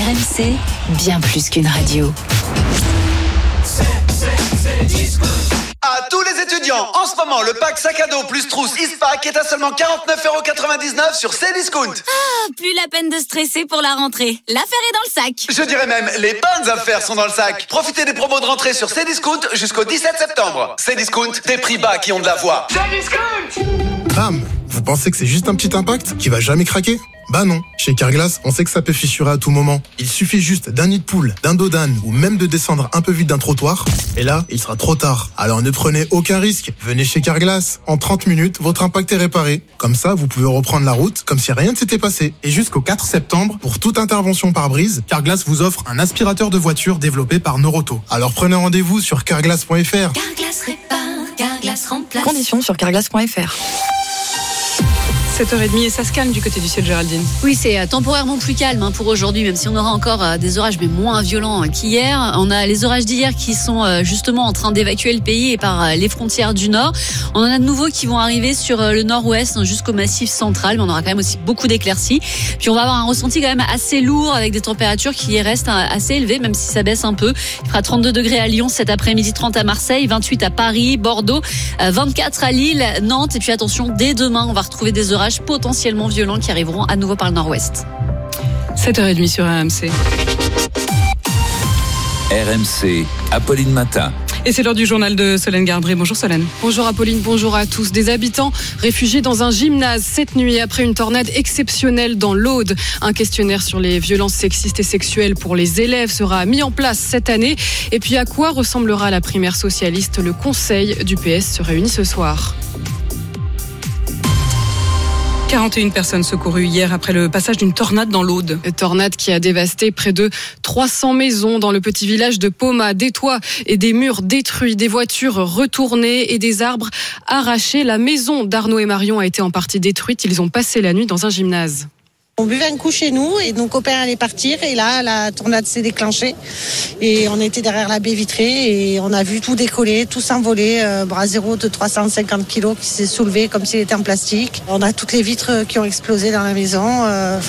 RMC, bien plus qu'une radio. C'est Discount. À tous les étudiants, en ce moment, le pack sac à dos plus trousse Eastpak est à seulement 49,99€ sur Cdiscount. Ah, plus la peine de stresser pour la rentrée. L'affaire est dans le sac. Je dirais même, les bonnes affaires sont dans le sac. Profitez des promos de rentrée sur Cdiscount jusqu'au 17 septembre. Cdiscount, des prix bas qui ont de la voix. Cdiscount. Bam! Vous pensez que c'est juste un petit impact qui va jamais craquer? Bah non, chez Carglass, on sait que ça peut fissurer à tout moment. Il suffit juste d'un nid de poule, d'un dos d'âne ou même de descendre un peu vite d'un trottoir. Et là, il sera trop tard. Alors ne prenez aucun risque. Venez chez Carglass. En 30 minutes, votre impact est réparé. Comme ça, vous pouvez reprendre la route comme si rien ne s'était passé. Et jusqu'au 4 septembre, pour toute intervention par brise, Carglass vous offre un aspirateur de voiture développé par Noroto. Alors prenez rendez-vous sur carglass.fr. Carglass répare, Carglass remplace. Conditions sur carglass.fr. 7h30 et ça se calme du côté du ciel, Géraldine. Oui, c'est temporairement plus calme pour aujourd'hui, même si on aura encore des orages, mais moins violents qu'hier. On a les orages d'hier qui sont justement en train d'évacuer le pays et par les frontières du nord. On en a de nouveaux qui vont arriver sur le nord-ouest jusqu'au massif central, mais on aura quand même aussi beaucoup d'éclaircies. Puis on va avoir un ressenti quand même assez lourd avec des températures qui restent assez élevées, même si ça baisse un peu. Il fera 32 degrés à Lyon cet après-midi, 30 à Marseille, 28 à Paris, Bordeaux, 24 à Lille, Nantes. Et puis attention, dès demain, on va retrouver des orages potentiellement violents qui arriveront à nouveau par le nord-ouest. 7h30 sur RMC. RMC, Apolline Matin. Et c'est l'heure du journal de Solène Gardré. Bonjour Solène. Bonjour Apolline, bonjour à tous. Des habitants réfugiés dans un gymnase cette nuit après une tornade exceptionnelle dans l'Aude. Un questionnaire sur les violences sexistes et sexuelles pour les élèves sera mis en place cette année. Et puis à quoi ressemblera la primaire socialiste? Le conseil du PS se réunit ce soir. 41 personnes secourues hier après le passage d'une tornade dans l'Aude. Une tornade qui a dévasté près de 300 maisons dans le petit village de Poma. Des toits et des murs détruits, des voitures retournées et des arbres arrachés. La maison d'Arnaud et Marion a été en partie détruite. Ils ont passé la nuit dans un gymnase. On buvait un coup chez nous et nos copains allaient partir et là la tornade s'est déclenchée et on était derrière la baie vitrée et on a vu tout décoller, tout s'envoler, bras zéro de 350 kilos qui s'est soulevé comme s'il était en plastique. On a toutes les vitres qui ont explosé dans la maison,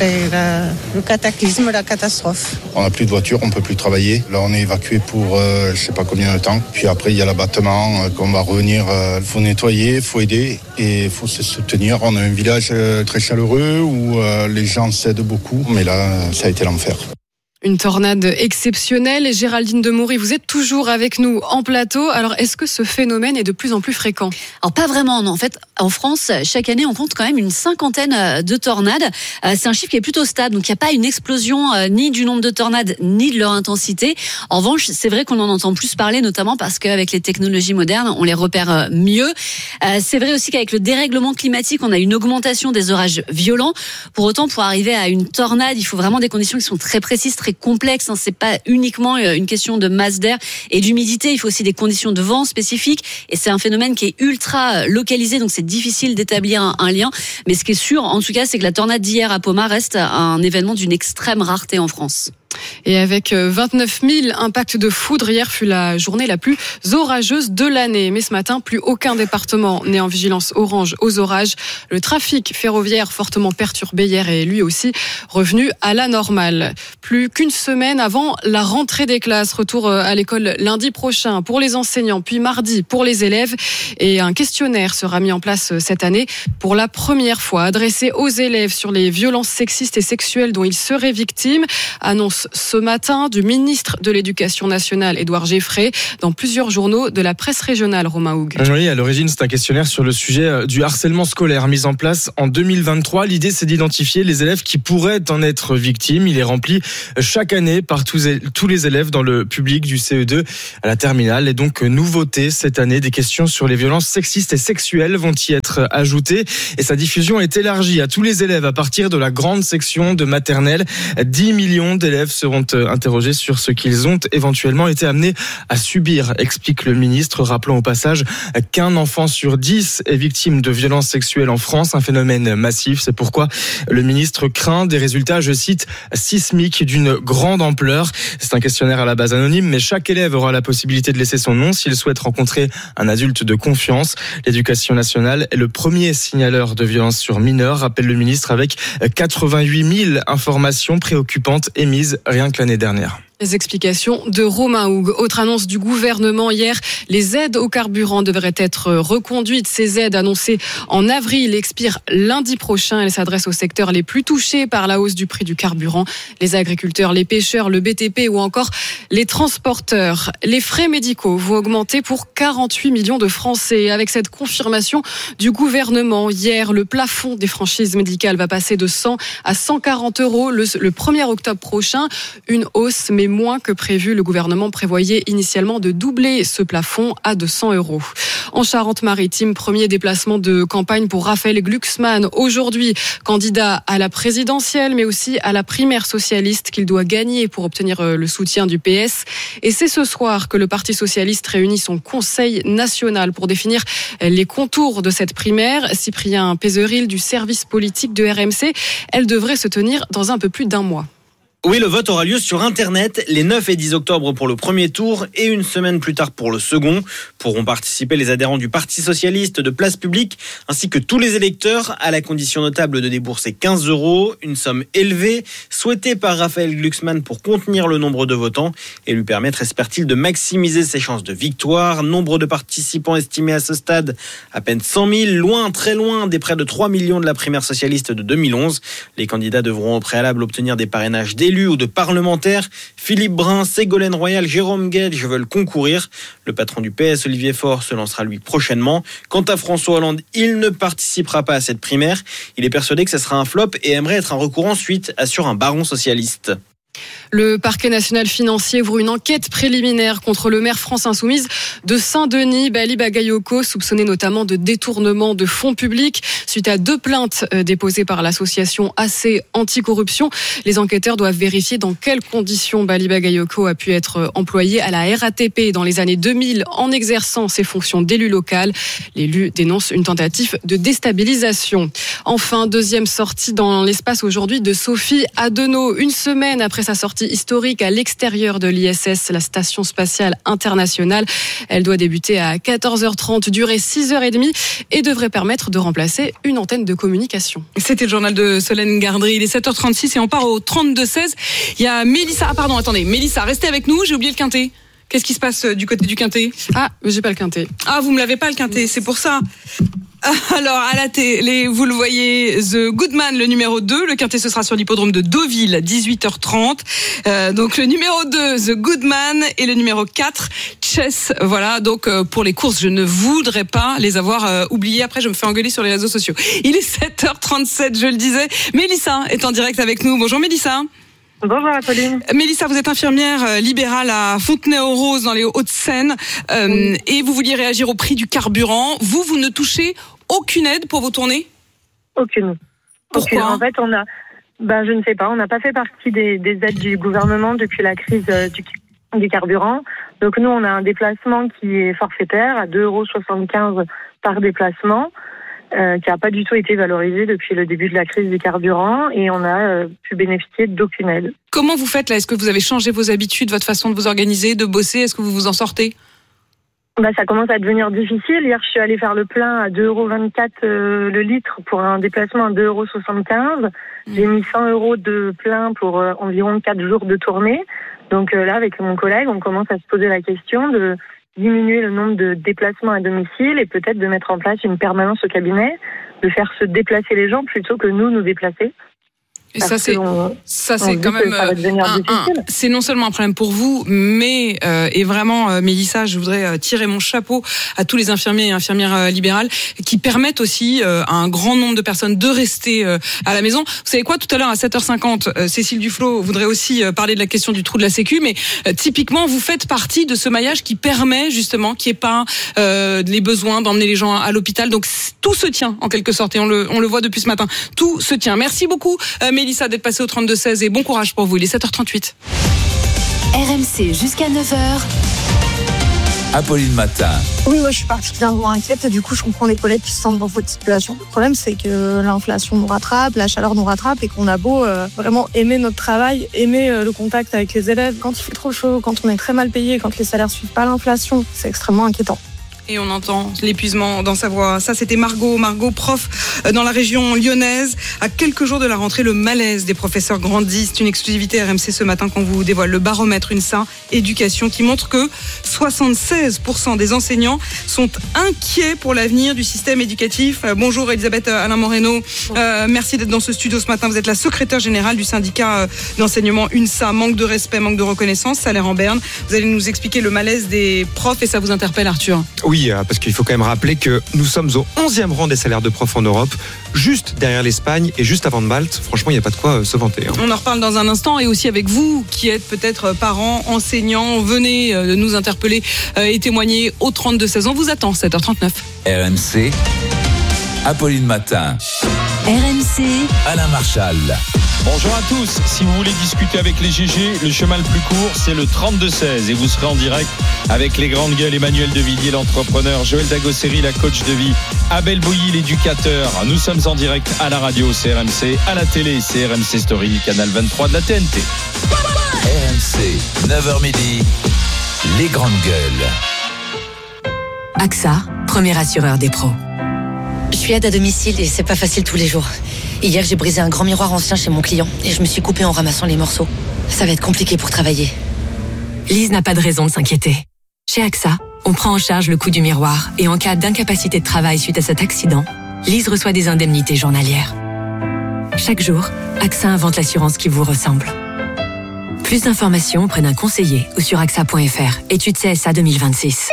le cataclysme, la catastrophe. On n'a plus de voiture, on peut plus travailler. Là on est évacué pour je sais pas combien de temps. Puis après il y a l'abattement qu'on va revenir, faut nettoyer, faut aider et faut se soutenir. On a un village très chaleureux où les gens s'aident beaucoup, mais là, ça a été l'enfer. Une tornade exceptionnelle. Et Géraldine Demoury, vous êtes toujours avec nous en plateau. Alors, est-ce que ce phénomène est de plus en plus fréquent? Alors, pas vraiment, non. En fait, en France, chaque année, on compte quand même une cinquantaine de tornades. C'est un chiffre qui est plutôt stable. Donc, il n'y a pas une explosion ni du nombre de tornades, ni de leur intensité. En revanche, c'est vrai qu'on en entend plus parler, notamment parce qu'avec les technologies modernes, on les repère mieux. C'est vrai aussi qu'avec le dérèglement climatique, on a une augmentation des orages violents. Pour autant, pour arriver à une tornade, il faut vraiment des conditions qui sont très précises, très complexe. C'est pas uniquement une question de masse d'air et d'humidité. Il faut aussi des conditions de vent spécifiques. Et c'est un phénomène qui est ultra localisé, donc c'est difficile d'établir un lien. Mais ce qui est sûr, en tout cas, c'est que la tornade d'hier à Poma reste un événement d'une extrême rareté en France. Et avec 29 000 impacts de foudre, hier fut la journée la plus orageuse de l'année. Mais ce matin, plus aucun département n'est en vigilance orange aux orages. Le trafic ferroviaire fortement perturbé hier est lui aussi revenu à la normale. Plus qu'une semaine avant la rentrée des classes. Retour à l'école lundi prochain pour les enseignants, puis mardi pour les élèves. Et un questionnaire sera mis en place cette année pour la première fois, adressé aux élèves sur les violences sexistes et sexuelles dont ils seraient victimes. Annonce ce matin du ministre de l'Éducation nationale, Édouard Geffray, dans plusieurs journaux de la presse régionale, Romain Houg. Oui, à l'origine, c'est un questionnaire sur le sujet du harcèlement scolaire mis en place en 2023. L'idée, c'est d'identifier les élèves qui pourraient en être victimes. Il est rempli chaque année par tous les élèves dans le public du CE2 à la terminale. Et donc, nouveauté cette année, des questions sur les violences sexistes et sexuelles vont y être ajoutées. Et sa diffusion est élargie à tous les élèves à partir de la grande section de maternelle. 10 millions d'élèves seront sont interrogés sur ce qu'ils ont éventuellement été amenés à subir, explique le ministre, rappelant au passage qu'un enfant sur 10 est victime de violences sexuelles en France, un phénomène massif. C'est pourquoi le ministre craint des résultats, je cite, sismiques d'une grande ampleur. C'est un questionnaire à la base anonyme, mais chaque élève aura la possibilité de laisser son nom s'il souhaite rencontrer un adulte de confiance. L'éducation nationale est le premier signaleur de violences sur mineurs, rappelle le ministre, avec 88 000 informations préoccupantes émises rien que l'année dernière. Les explications de Romain Houg. Autre annonce du gouvernement hier, les aides au carburant devraient être reconduites. Ces aides annoncées en avril expirent lundi prochain. Elles s'adressent aux secteurs les plus touchés par la hausse du prix du carburant. Les agriculteurs, les pêcheurs, le BTP ou encore les transporteurs. Les frais médicaux vont augmenter pour 48 millions de Français. Avec cette confirmation du gouvernement hier, le plafond des franchises médicales va passer de 100 à 140 euros le 1er octobre prochain. Une hausse, mais moins que prévu. Le gouvernement prévoyait initialement de doubler ce plafond à 200 euros. En Charente-Maritime, premier déplacement de campagne pour Raphaël Glucksmann. Aujourd'hui, candidat à la présidentielle, mais aussi à la primaire socialiste qu'il doit gagner pour obtenir le soutien du PS. Et c'est ce soir que le Parti socialiste réunit son conseil national pour définir les contours de cette primaire. Cyprien Pézeril du service politique de RMC. Elle devrait se tenir dans un peu plus d'un mois. Oui, le vote aura lieu sur Internet les 9 et 10 octobre pour le premier tour et une semaine plus tard pour le second. Pourront participer les adhérents du Parti socialiste de Place Publique ainsi que tous les électeurs, à la condition notable de débourser 15 €, une somme élevée souhaitée par Raphaël Glucksmann pour contenir le nombre de votants et lui permettre, espère-t-il, de maximiser ses chances de victoire. Nombre de participants estimé à ce stade à peine 100 000, loin, très loin des près de 3 millions de la primaire socialiste de 2011. Les candidats devront au préalable obtenir des parrainages d'élus ou de parlementaires. Philippe Brun, Ségolène Royal, Jérôme Guedj veulent concourir. Le patron du PS, Olivier Faure, se lancera lui prochainement. Quant à François Hollande, il ne participera pas à cette primaire. Il est persuadé que ce sera un flop et aimerait être un recours ensuite, assure un baron socialiste. Le parquet national financier ouvre une enquête préliminaire contre le maire France Insoumise de Saint-Denis, Bali Bagayoko, soupçonné notamment de détournement de fonds publics. Suite à 2 plaintes déposées par l'association AC Anticorruption, les enquêteurs doivent vérifier dans quelles conditions Bali Bagayoko a pu être employé à la RATP dans les années 2000 en exerçant ses fonctions d'élu local. L'élu dénonce une tentative de déstabilisation. Enfin, deuxième sortie dans l'espace aujourd'hui de Sophie Adenau. Une semaine après sa sortie historique à l'extérieur de l'ISS, la Station Spatiale Internationale. Elle doit débuter à 14h30, durer 6h30 et devrait permettre de remplacer une antenne de communication. C'était le journal de Solène Gardry. Il est 7h36 et on part au 32-16. Il y a Mélissa. Ah pardon, attendez. Mélissa, restez avec nous. J'ai oublié le quintet. Qu'est-ce qui se passe du côté du quintet? Ah, j'ai pas le quintet. Ah, vous me l'avez pas le quintet, c'est pour ça. Alors, à la télé, vous le voyez, The Goodman, le numéro 2. Le quintet, ce sera sur l'hippodrome de Deauville, 18h30. Donc, le numéro 2, The Goodman, et le numéro 4, Chess. Voilà, donc, pour les courses, je ne voudrais pas les avoir oubliées. Après, je me fais engueuler sur les réseaux sociaux. Il est 7h37, je le disais. Mélissa est en direct avec nous. Bonjour, Mélissa. Bonjour Apolline. Mélissa, vous êtes infirmière libérale à Fontenay-aux-Roses dans les Hauts-de-Seine et vous vouliez réagir au prix du carburant. Vous ne touchez aucune aide pour vos tournées? Aucune. Pourquoi? En fait, je ne sais pas, on n'a pas fait partie des aides du gouvernement depuis la crise du carburant. Donc nous, on a un déplacement qui est forfaitaire à 2,75 € par déplacement. Qui n'a pas du tout été valorisé depuis le début de la crise du carburant et on a pu bénéficier d'aucune aide. Comment vous faites là? Est-ce que vous avez changé vos habitudes, votre façon de vous organiser, de bosser? Est-ce que vous vous en sortez? Ça commence à devenir difficile. Hier, je suis allée faire le plein à 2,24 € le litre pour un déplacement à 2,75 €. J'ai mis 100 € de plein pour environ 4 jours de tournée. Donc là, avec mon collègue, on commence à se poser la question de diminuer le nombre de déplacements à domicile et peut-être de mettre en place une permanence au cabinet, de faire se déplacer les gens plutôt que nous déplacer. Et ça c'est quand même c'est non seulement un problème pour vous, mais et vraiment Mélissa, je voudrais tirer mon chapeau à tous les infirmiers et infirmières libérales qui permettent aussi à un grand nombre de personnes de rester à la maison. Vous savez quoi, tout à l'heure à 7h50, Cécile Duflot voudrait aussi parler de la question du trou de la Sécu, mais typiquement vous faites partie de ce maillage qui permet justement qu'il n'y ait pas les besoins d'emmener les gens à l'hôpital. Donc tout se tient en quelque sorte et on le voit depuis ce matin. Tout se tient. Merci beaucoup Mélissa. Mélissa, d'être passée au 32-16 et bon courage pour vous. Il est 7h38. RMC jusqu'à 9h. Apolline Matin. Oui, je suis particulièrement inquiète. Du coup, je comprends les collègues qui se sentent dans votre situation. Le problème, c'est que l'inflation nous rattrape, la chaleur nous rattrape et qu'on a beau vraiment aimer notre travail, aimer le contact avec les élèves. Quand il fait trop chaud, quand on est très mal payé, quand les salaires suivent pas l'inflation, c'est extrêmement inquiétant. Et on entend l'épuisement dans sa voix. Ça, c'était Margot, prof dans la région lyonnaise. À quelques jours de la rentrée, le malaise des professeurs grandit. C'est une exclusivité RMC ce matin qu'on vous dévoile le baromètre UNSA Éducation qui montre que 76% des enseignants sont inquiets pour l'avenir du système éducatif. Bonjour Elisabeth Alain Moreno. Merci d'être dans ce studio ce matin. Vous êtes la secrétaire générale du syndicat d'enseignement UNSA. Manque de respect, manque de reconnaissance, salaire en berne. Vous allez nous expliquer le malaise des profs et ça vous interpelle, Arthur? Oui, parce qu'il faut quand même rappeler que nous sommes au 11e rang des salaires de profs en Europe, juste derrière l'Espagne et juste avant de Malte. Franchement, il n'y a pas de quoi se vanter. On en reparle dans un instant et aussi avec vous qui êtes peut-être parents, enseignants. Venez nous interpeller et témoigner au 32-16. On vous attend, 7h39. RMC, Apolline Matin. RMC, Alain Marchal. Bonjour à tous, si vous voulez discuter avec les GG, le chemin le plus court c'est le 32-16 et vous serez en direct avec les grandes gueules Emmanuel Devilliers, l'entrepreneur, Joël Dagosseri, la coach de vie, Abel Bouilly, l'éducateur. Nous sommes en direct à la radio, c'est RMC, à la télé, c'est RMC Story, canal 23 de la TNT. RMC, 9h midi, les grandes gueules. AXA, premier assureur des pros. Je suis aide à domicile et c'est pas facile tous les jours. Hier, j'ai brisé un grand miroir ancien chez mon client et je me suis coupée en ramassant les morceaux. Ça va être compliqué pour travailler. Lise n'a pas de raison de s'inquiéter. Chez AXA, on prend en charge le coût du miroir et en cas d'incapacité de travail suite à cet accident, Lise reçoit des indemnités journalières. Chaque jour, AXA invente l'assurance qui vous ressemble. Plus d'informations auprès d'un conseiller ou sur AXA.fr. Étude CSA 2026.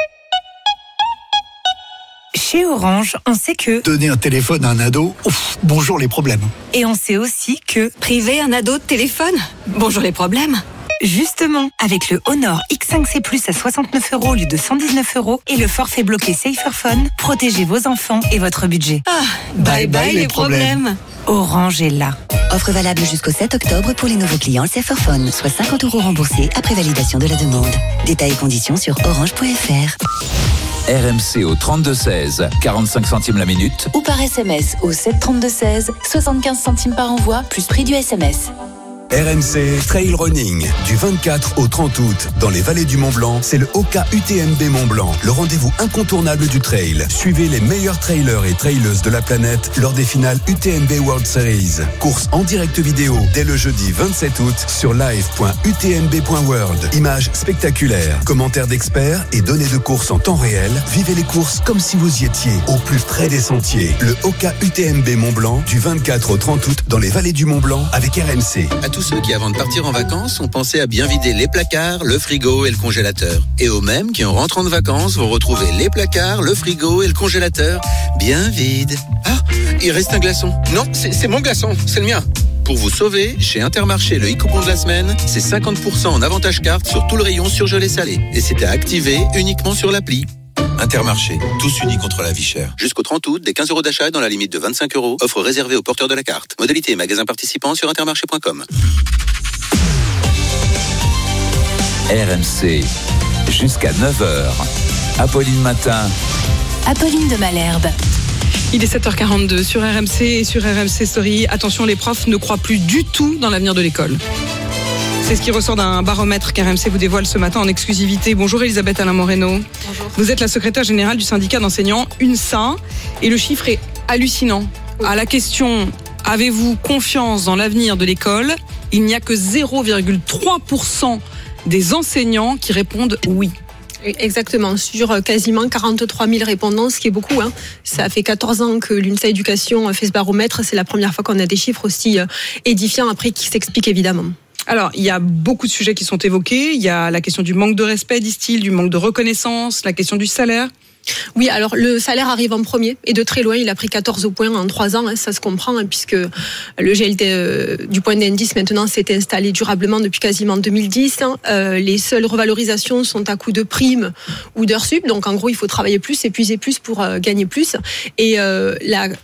Chez Orange, on sait que donner un téléphone à un ado, bonjour les problèmes. Et on sait aussi que priver un ado de téléphone, bonjour les problèmes. Justement, avec le Honor X5C Plus à 69 € au lieu de 119 € et le forfait bloqué Saferphone, protégez vos enfants et votre budget. Bye bye les problèmes. Orange est là. Offre valable jusqu'au 7 octobre pour les nouveaux clients Saferphone, soit 50 € remboursés après validation de la demande. Détails et conditions sur orange.fr. RMC au 32-16, 45 centimes la minute. Ou par SMS au 732-16, 75 centimes par envoi, plus prix du SMS. RMC Trail Running, du 24 au 30 août, dans les vallées du Mont-Blanc, c'est le Oka UTMB Mont-Blanc, le rendez-vous incontournable du trail. Suivez les meilleurs trailers et traileuses de la planète lors des finales UTMB World Series. Course en direct vidéo dès le jeudi 27 août sur live.utmb.world. Images spectaculaires, commentaires d'experts et données de course en temps réel. Vivez les courses comme si vous y étiez, au plus près des sentiers. Le Oka UTMB Mont-Blanc, du 24 au 30 août, dans les vallées du Mont-Blanc, avec RMC. Tous ceux qui, avant de partir en vacances, ont pensé à bien vider les placards, le frigo et le congélateur. Et aux mêmes qui, en rentrant de vacances, vont retrouver les placards, le frigo et le congélateur bien vides. Ah, il reste un glaçon. Non, c'est mon glaçon, c'est le mien. Pour vous sauver, chez Intermarché, le e-coupon de la semaine, c'est 50% en avantage carte sur tout le rayon surgelé salé. Et c'est à activer uniquement sur l'appli. Intermarché, tous unis contre la vie chère. Jusqu'au 30 août, des 15 € d'achat dans la limite de 25 €. Offre réservée aux porteurs de la carte. Modalité et magasins participants sur intermarché.com. RMC, jusqu'à 9h. Apolline Matin. Apolline de Malherbe. Il est 7h42 sur RMC et sur RMC Story. Attention, les profs ne croient plus du tout dans l'avenir de l'école. C'est ce qui ressort d'un baromètre qu'RMC vous dévoile ce matin en exclusivité. Bonjour Elisabeth Alain Moreno. Bonjour. Vous êtes la secrétaire générale du syndicat d'enseignants UNSA et le chiffre est hallucinant. Oui. À la question « Avez-vous confiance dans l'avenir de l'école ?», il n'y a que 0,3% des enseignants qui répondent « oui ». Exactement, sur quasiment 43 000 répondants, ce qui est beaucoup. Ça fait 14 ans que l'UNSA Éducation fait ce baromètre. C'est la première fois qu'on a des chiffres aussi édifiants, après qui s'expliquent évidemment. Alors, il y a beaucoup de sujets qui sont évoqués. Il y a la question du manque de respect, disent-ils, du manque de reconnaissance, la question du salaire. Oui, alors le salaire arrive en premier et de très loin, il a pris 14 points en 3 ans, ça se comprend puisque le GLD du point d'indice maintenant s'est installé durablement depuis quasiment 2010. Les seules revalorisations sont à coup de primes ou d'heures sup, donc en gros il faut travailler plus, épuiser plus pour gagner plus. Et